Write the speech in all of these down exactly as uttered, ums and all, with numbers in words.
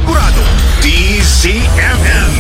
Sigurado D Z M M.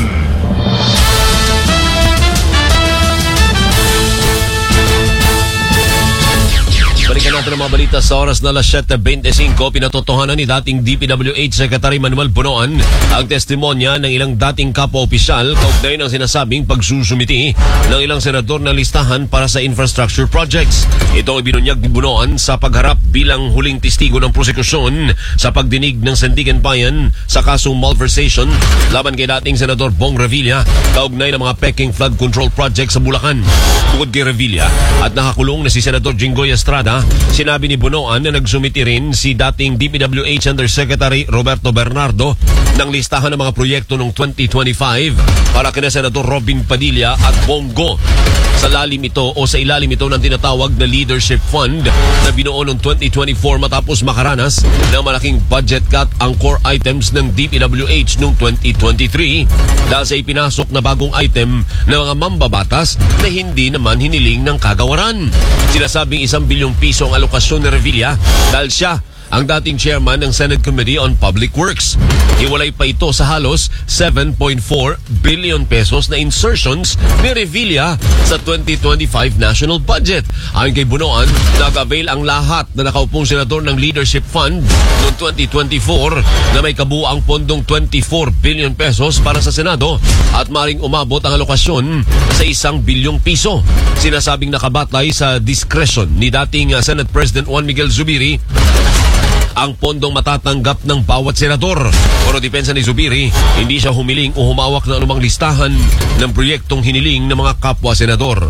Balikan natin ang mga balita sa oras na alas siyete twenty-five. Pinatotohanan ni dating D P W H Secretary Manuel Bunoan ang testimonya ng ilang dating kapwa-opisyal kaugnay ng sinasabing pagsusumiti ng ilang senador na listahan para sa infrastructure projects. Ito ay binunyag ni Bunoan sa pagharap bilang huling testigo ng prosekusyon sa pagdinig ng Sandigan Bayan sa kasong malversation laban kay dating Senador Bong Revilla kaugnay ng mga peking flood control project sa Bulacan. Bukod kay Revilla at nakakulong na si Senador Jinggoy Estrada, sinabi ni Bunoan na nagsumiti rin si dating D P W H Undersecretary Roberto Bernardo ng listahan ng mga proyekto noong twenty twenty-five para kina Senador Robin Padilla at Bongo. Sa lalim ito o sa ilalim ito ng tinatawag na Leadership Fund na binuo noong twenty twenty-four matapos makaranas ng malaking budget cut ang core items ng D P W H noong twenty twenty-three dahil sa ipinasok na bagong item ng mga mambabatas na hindi naman hiniling ng kagawaran. Sinasabing isang bilyong piso ang alokasyon ni Revilla dahil siya ang dating chairman ng Senate Committee on Public Works. Hiwalay pa ito sa halos seven point four billion pesos na insertions ni Revilla sa twenty twenty-five national budget. Ayon kay Bunoan, nag-avail ang lahat na nakaupong senador ng Leadership Fund noong twenty twenty-four na may kabuuang pondong twenty-four billion pesos para sa Senado at maring umabot ang alokasyon sa isang bilyong piso. Sinasabing nakabatay sa discretion ni dating uh, Senate President Juan Miguel Zubiri ang pondong matatanggap ng bawat senador. Pero depensa ni Zubiri, hindi siya humiling o humawak ng anumang listahan ng proyektong hiniling ng mga kapwa-senador.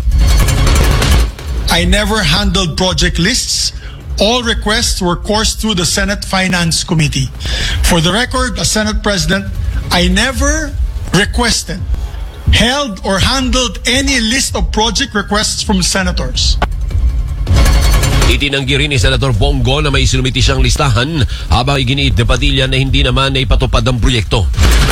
I never handled project lists. All requests were coursed through the Senate Finance Committee. For the record, as Senate President, I never requested, held, or handled any list of project requests from senators. Itinanggi rin ni Senator Bongo na may sinumiti siyang listahan habang iginiit ni Padilla na hindi naman na ipatupad ang proyekto.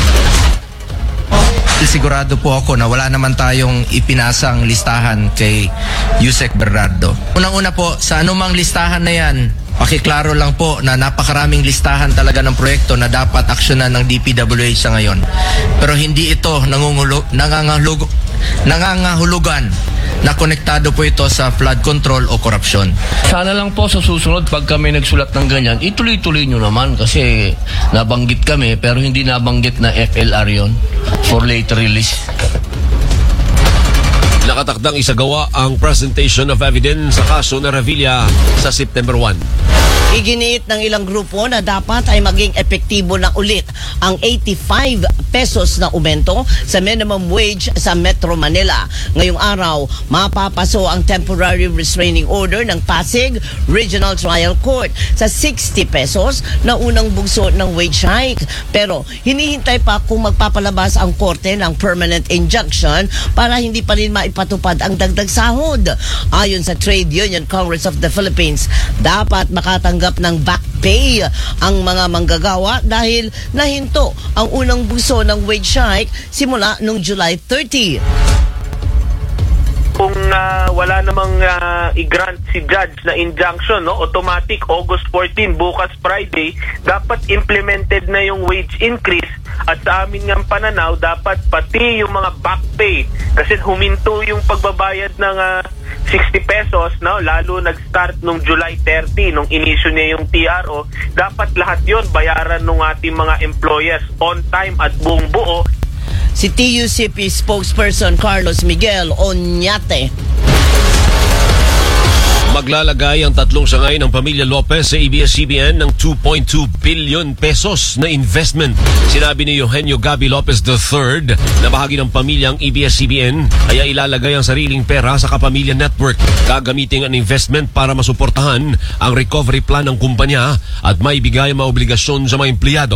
Sigurado po ako na wala naman tayong ipinasang listahan kay Yusek Bernardo. Unang-una po, sa anumang listahan na yan, pakiklaro lang po na napakaraming listahan talaga ng proyekto na dapat aksyonan ng D P W H sa ngayon. Pero hindi ito nangungulo, nangangahulug, nangangahulugan na konektado po ito sa flood control o korupsyon. Sana lang po sa susunod pag kami nagsulat ng ganyan, ituloy-tuloy nyo naman kasi nabanggit kami pero hindi nabanggit na F L R yon for later release. Nakatakdang isagawa ang presentation of evidence sa kaso na Revilla sa September first. Iginiit ng ilang grupo na dapat ay maging epektibo na ulit ang eighty-five pesos na aumento sa minimum wage sa Metro Manila. Ngayong araw, mapapaso ang temporary restraining order ng Pasig Regional Trial Court sa sixty pesos na unang bugso ng wage hike. Pero hinihintay pa kung magpapalabas ang korte ng permanent injunction para hindi pa rin maipatupad ang dagdag sahod. Ayon sa Trade Union Congress of the Philippines, dapat makatanggap ng back pay ang mga manggagawa dahil nahinto ang unang bugso ng wage hike simula noong July thirtieth. Kung uh, wala namang uh, i-grant si judge na injunction, no, automatic August fourteenth, bukas Friday, dapat implemented na yung wage increase. At sa amin ng pananaw, dapat pati yung mga back pay kasi huminto yung pagbabayad ng uh, sixty pesos, no, lalo nag-start nung July thirtieth nung inisyu niya yung T R O. Dapat lahat yon bayaran ng ating mga employees on time at buong buo. Si T U C P spokesperson Carlos Miguel Oñate. Maglalagay ang tatlong sangay ng pamilya Lopez sa A B S C B N ng two point two billion pesos na investment. Sinabi ni Eugenio Gabi Lopez the third na bahagi ng pamilyang A B S C B N kaya ilalagay ang sariling pera sa Kapamilya Network. Gagamitin ang investment para masuportahan ang recovery plan ng kumpanya at maibigay ang mga obligasyon sa mga empleyado.